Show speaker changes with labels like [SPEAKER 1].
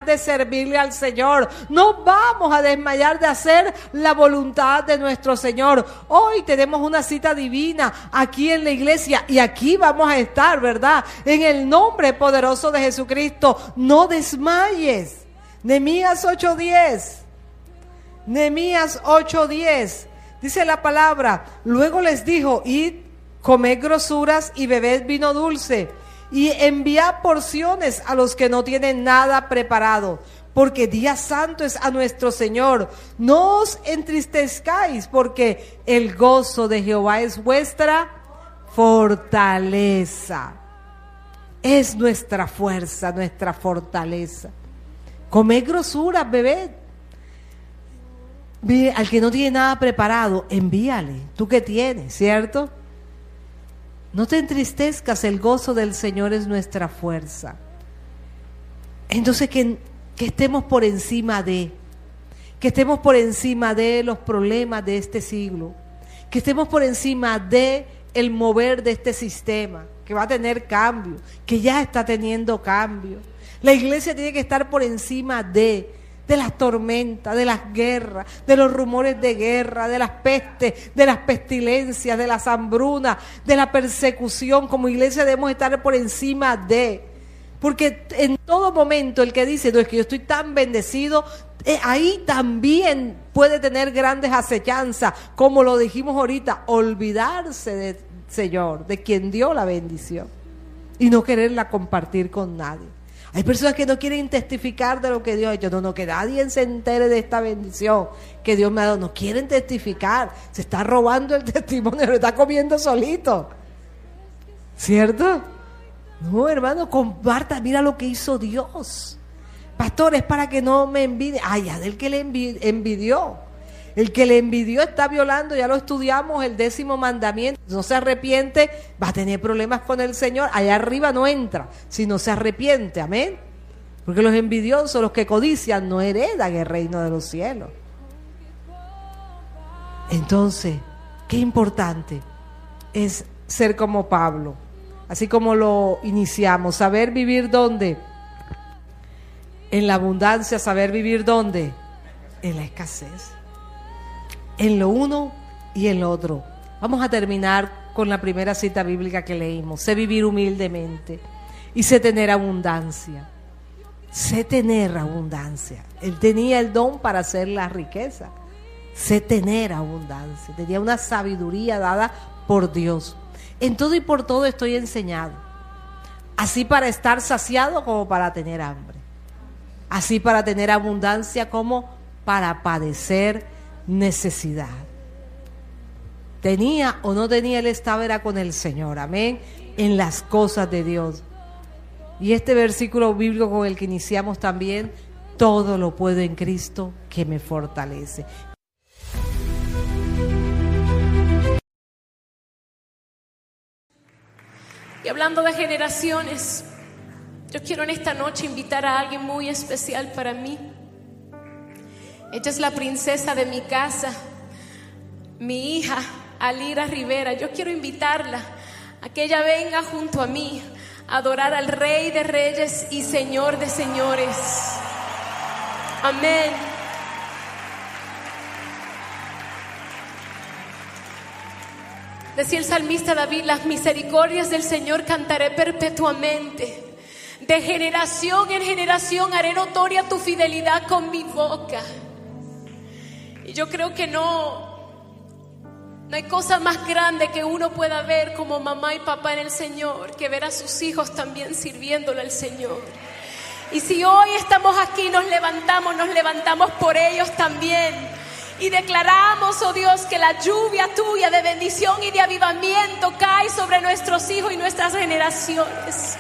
[SPEAKER 1] de servirle al Señor. No vamos a desmayar de hacer la voluntad de nuestro Señor. Hoy tenemos una cita divina aquí en la iglesia y aquí vamos a estar, ¿verdad? En el nombre poderoso de Jesucristo, no desmayes. Nehemías 8:10. Nehemías 8:10. Dice la palabra: luego les dijo: id, comed grosuras y bebed vino dulce, y enviad porciones a los que no tienen nada preparado, porque día santo es a nuestro Señor. No os entristezcáis, porque el gozo de Jehová es vuestra fortaleza. Es nuestra fuerza, nuestra fortaleza. Comed grosuras, bebed. Al que no tiene nada preparado, envíale. Tú que tienes, ¿cierto? No te entristezcas, el gozo del Señor es nuestra fuerza. Entonces que estemos por encima de los problemas de este siglo, que estemos por encima de el mover de este sistema, que va a tener cambio, que ya está teniendo cambio. La iglesia tiene que estar por encima de las tormentas, de las guerras, de los rumores de guerra, de las pestes, de las pestilencias, de las hambrunas, de la persecución. Como iglesia debemos estar por encima de, porque en todo momento el que dice: no, es que yo estoy tan bendecido, ahí también puede tener grandes acechanzas, como lo dijimos ahorita, olvidarse del Señor, de quien dio la bendición, y no quererla compartir con nadie. Hay personas que no quieren testificar de lo que Dios ha hecho. No, que nadie se entere de esta bendición que Dios me ha dado. No quieren testificar. Se está robando el testimonio, lo está comiendo solito. ¿Cierto? No, hermano, comparta, mira lo que hizo Dios. Pastor, es para que no me envidie. Ay, ya del que le envidió. El que le envidió está violando, ya lo estudiamos, el 10º mandamiento. No se arrepiente, va a tener problemas con el Señor. Allá arriba no entra, si no se arrepiente, amén. Porque los envidiosos, los que codician, no heredan el reino de los cielos. Entonces, qué importante es ser como Pablo, así como lo iniciamos. Saber vivir ¿dónde? En la abundancia. Saber vivir ¿dónde? En la escasez. En lo uno y en lo otro. Vamos a terminar con la primera cita bíblica que leímos. Sé vivir humildemente y sé tener abundancia. Sé tener abundancia. Él tenía el don para hacer la riqueza. Sé tener abundancia. Tenía una sabiduría dada por Dios. En todo y por todo estoy enseñado. Así para estar saciado como para tener hambre. Así para tener abundancia como para padecer necesidad. Tenía o no tenía, él estaba era con el Señor, amén, en las cosas de Dios. Y este versículo bíblico con el que iniciamos también: todo lo puedo en Cristo que me fortalece.
[SPEAKER 2] Y hablando de generaciones, yo quiero en esta noche invitar a alguien muy especial para mí. Ella es la princesa de mi casa, mi hija Alira Rivera. Yo quiero invitarla a que ella venga junto a mí a adorar al Rey de Reyes y Señor de Señores. Amén. Decía el salmista David: las misericordias del Señor cantaré perpetuamente. De generación en generación haré notoria tu fidelidad con mi boca. Y yo creo que no hay cosa más grande que uno pueda ver como mamá y papá en el Señor que ver a sus hijos también sirviéndole al Señor. Y si hoy estamos aquí, nos levantamos por ellos también. Y declaramos, oh Dios, que la lluvia tuya de bendición y de avivamiento cae sobre nuestros hijos y nuestras generaciones.